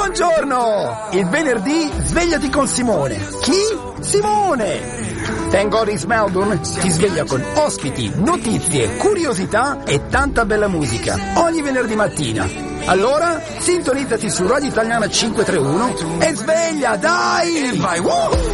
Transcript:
Buongiorno! Il venerdì svegliati con Simone. Chi? Simone! Thank God It's Melbourne ti sveglia con ospiti, notizie, curiosità e tanta bella musica ogni venerdì mattina. Allora, sintonizzati su Radio Italiana 531 e sveglia, dai! E vai,